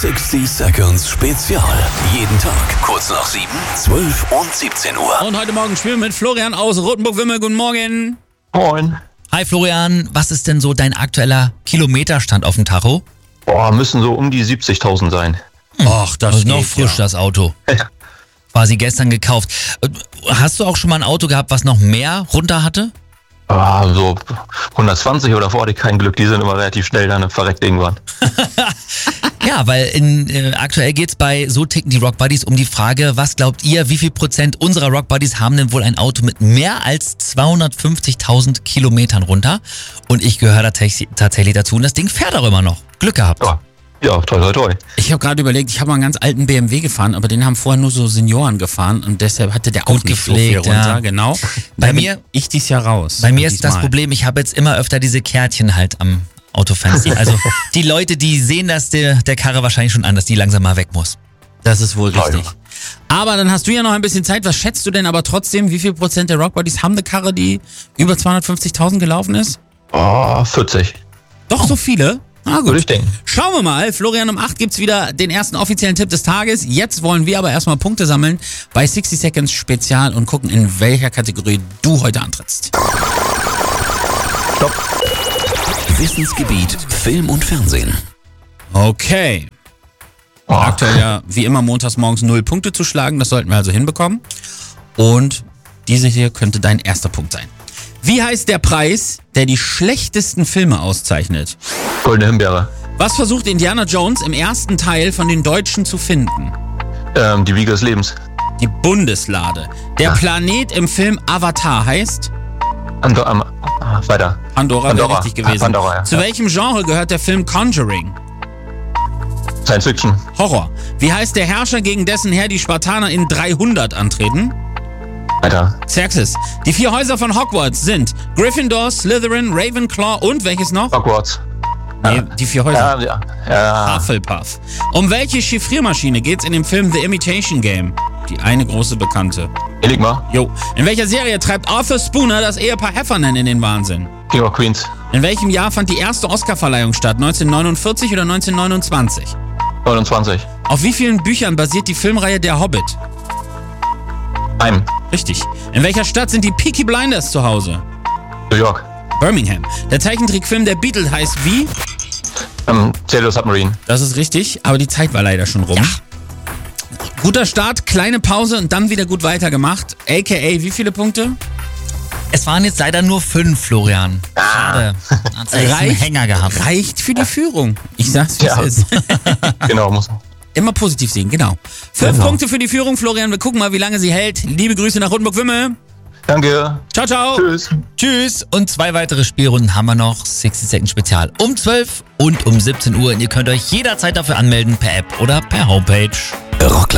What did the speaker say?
60 Seconds Spezial. Jeden Tag kurz nach 7, 12 und 17 Uhr. Und heute Morgen spielen wir mit Florian aus Rothenburg-Wimmel. Guten Morgen. Moin. Hi Florian, was ist denn so dein aktueller Kilometerstand auf dem Tacho? Müssen so um die 70.000 sein. Ach, das ist noch frisch, das Auto. Quasi gestern gekauft. Hast du auch schon mal ein Auto gehabt, was noch mehr runter hatte? So 120 oder vor, hatte ich kein Glück. Die sind immer relativ schnell dann verreckt irgendwann. Ja, weil aktuell geht's bei So ticken die Rock Buddies um die Frage, was glaubt ihr, wie viel Prozent unserer Rock Buddies haben denn wohl ein Auto mit mehr als 250.000 Kilometern runter? Und ich gehöre da tatsächlich dazu und das Ding fährt auch immer noch. Glück gehabt. Ja, toi, toi, toi. Ich habe gerade überlegt, ich habe mal einen ganz alten BMW gefahren, aber den haben vorher nur so Senioren gefahren und deshalb hatte der auch nicht so viel runter. Ja. Genau. Bei mir ich dies Jahr raus. Bei mir ist das Problem, ich habe jetzt immer öfter diese Kärtchen halt am Autofenster. Also die Leute, die sehen das der Karre wahrscheinlich schon an, dass die langsam mal weg muss. Das ist wohl richtig. Ja. Aber dann hast du ja noch ein bisschen Zeit. Was schätzt du denn aber trotzdem, wie viel Prozent der Rock Buddies haben eine Karre, die über 250.000 gelaufen ist? 40. Doch so viele? Na gut. Würde ich denken. Schauen wir mal. Florian, um 8 gibt's wieder den ersten offiziellen Tipp des Tages. Jetzt wollen wir aber erstmal Punkte sammeln bei 60 Seconds Spezial und gucken, in welcher Kategorie du heute antrittst. Stopp. Wissensgebiet Film und Fernsehen. Okay. Aktuell ja wie immer montags morgens 0 Punkte zu schlagen. Das sollten wir also hinbekommen. Und diese hier könnte dein erster Punkt sein. Wie heißt der Preis, der die schlechtesten Filme auszeichnet? Goldene Himbeere. Was versucht Indiana Jones im ersten Teil von den Deutschen zu finden? Die Wiege des Lebens. Die Bundeslade. Der Planet im Film Avatar heißt? Weiter. Pandora wäre richtig gewesen. Pandora, ja. Zu welchem Genre gehört der Film Conjuring? Science Fiction. Horror. Wie heißt der Herrscher, gegen dessen Heer die Spartaner in 300 antreten? Weiter. Xerxes. Die 4 Häuser von Hogwarts sind Gryffindor, Slytherin, Ravenclaw und welches noch? Hogwarts. Nee, die 4 Häuser. Ja. Hufflepuff. Um welche Chiffriermaschine geht's in dem Film The Imitation Game? Die eine große Bekannte. Enigma. Jo. In welcher Serie treibt Arthur Spooner das Ehepaar Heffernan in den Wahnsinn? King of Queens. In welchem Jahr fand die erste Oscarverleihung statt? 1949 oder 1929? 29. Auf wie vielen Büchern basiert die Filmreihe Der Hobbit? Einem. Richtig. In welcher Stadt sind die Peaky Blinders zu Hause? New York. Birmingham. Der Zeichentrickfilm Der Beatles heißt wie? Sailor Submarine. Das ist richtig, aber die Zeit war leider schon rum. Ja. Guter Start, kleine Pause und dann wieder gut weitergemacht. AKA, wie viele Punkte? Es waren jetzt leider nur 5, Florian. Schade. Hat's echt einen Hänger gehabt. Reicht für die Führung. Ich sag's, wie es ist. Genau, muss. Immer positiv sehen, genau. 5 Punkte für die Führung, Florian. Wir gucken mal, wie lange sie hält. Liebe Grüße nach Rothenburg-Wimmel. Danke. Ciao, ciao. Tschüss. Tschüss. Und 2 weitere Spielrunden haben wir noch. 60 Seconds Spezial um 12 und um 17 Uhr. Und ihr könnt euch jederzeit dafür anmelden per App oder per Homepage. Rock